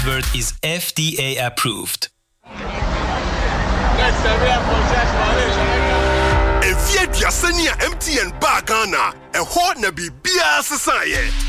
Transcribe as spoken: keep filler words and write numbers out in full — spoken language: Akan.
Advert is F D A approved. If you just send your M T N back on, a hot na be beer society.